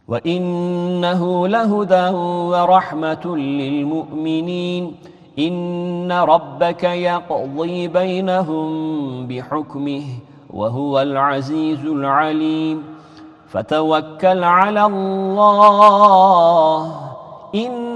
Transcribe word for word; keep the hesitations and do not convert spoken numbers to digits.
وإنه لهدى ورحمة للمؤمنين إن ربك يقضي بينهم بحكمه وهو العزيز العليم فتوكل على الله إن